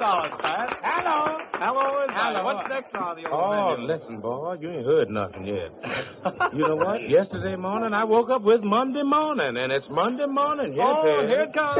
$5, Pat. Hello. Hello, everybody. Hello. What's next on the old Oh, menu? listen, boy, you ain't heard nothing yet. You know what? Yesterday morning, I woke up with Monday morning, and it's Monday morning. Yes, Oh, here it comes.